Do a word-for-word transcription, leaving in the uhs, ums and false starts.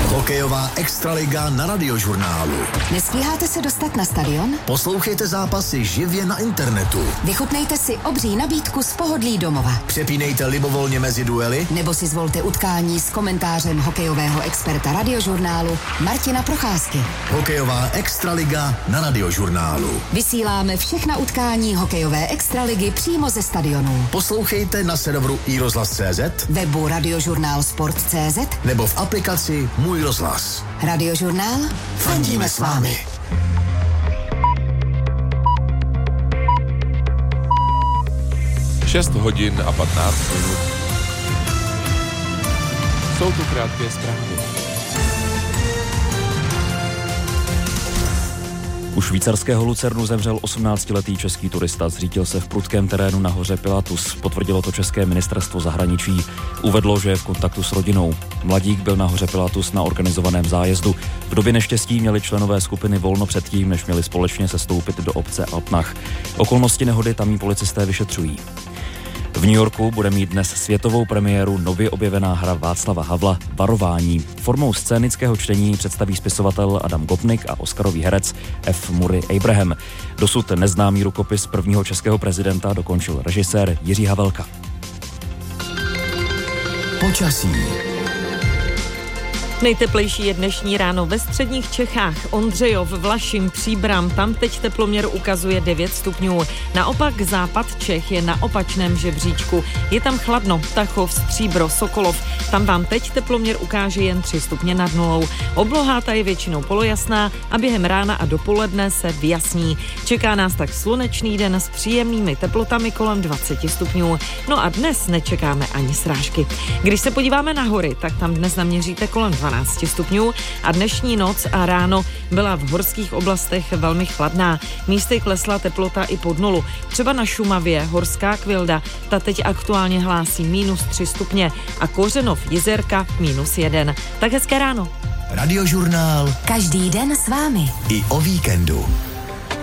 Hokejová extraliga na Radiožurnálu. Nestíháte se dostat na stadion? Poslouchejte zápasy živě na internetu. Vychutnejte si obří nabídku z pohodlí domova. Přepínejte libovolně mezi duely. Nebo si zvolte utkání s komentářem hokejového experta Radiožurnálu Martina Procházky. Hokejová extraliga na Radiožurnálu. Vysíláme všechna utkání hokejové extraligy přímo ze stadionu. Poslouchejte na serveru i rozhlas tečka cé zet, webu radiožurnál sport tečka cé zet nebo v aplikaci Můj rozhlas. Radiožurnál, fandíme s vámi. šest hodin a patnáct minut. Jsou tu krátké zprávy. U švýcarského Lucernu zemřel osmnáctiletý český turista, zřítil se v prudkém terénu na hoře Pilatus. Potvrdilo to české ministerstvo zahraničí. Uvedlo, že je v kontaktu s rodinou. Mladík byl na hoře Pilatus na organizovaném zájezdu. V době neštěstí měli členové skupiny volno předtím, než měli společně sestoupit do obce Alpnach. Okolnosti nehody tamní policisté vyšetřují. V New Yorku bude mít dnes světovou premiéru nově objevená hra Václava Havla Varování. Formou scénického čtení představí spisovatel Adam Gopnik a oscarový herec F. Murray Abraham. Dosud neznámý rukopis prvního českého prezidenta dokončil režisér Jiří Havelka. Počasí. Nejteplejší je dnešní ráno ve středních Čechách. Ondřejov, Vlašim, Příbram, tam teď teploměr ukazuje devět stupňů. Naopak západ Čech je na opačném žebříčku. Je tam chladno, Tachov, Stříbro, Sokolov. Tam vám teď teploměr ukáže jen tři stupně nad nulou. Obloha ta je většinou polojasná a během rána a dopoledne se vyjasní. Čeká nás tak slunečný den s příjemnými teplotami kolem dvacet stupňů. No a dnes nečekáme ani srážky. Když se podíváme na hory, tak tam dnes naměříte kolem dvanáct stupňů a dnešní noc a ráno byla v horských oblastech velmi chladná. Místy klesla teplota i pod nulu. Třeba na Šumavě, Horská Kvilda, ta teď aktuálně hlásí minus tři stupně a Kořenov, Jizerka minus jeden. Tak hezké ráno. Radiožurnál. Každý den s vámi. I o víkendu.